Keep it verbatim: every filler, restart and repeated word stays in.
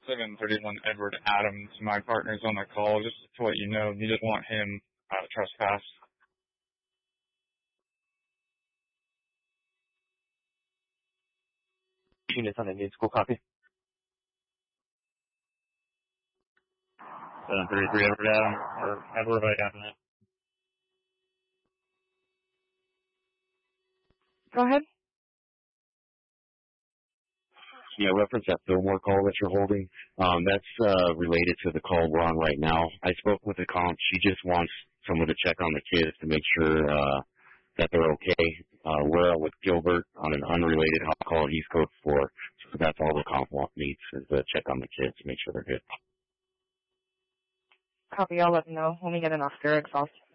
seven thirty-one Edward Adams. My partner's on the call. Just to let you know, you just want him uh, trespass. Units on the need school copy. seven thirty-three Edward Adams, or Edward Adams. Go ahead. Yeah, reference that Fillmore call that you're holding. Um, that's uh, related to the call we're on right now. I spoke with the comp. She just wants someone to check on the kids to make sure uh, that they're okay. Uh, we're out with Gilbert on an unrelated hot call at East Coast four. So that's all the comp want needs is to check on the kids, make sure they're good. Copy. I'll let them know when we get an off-air exhaust.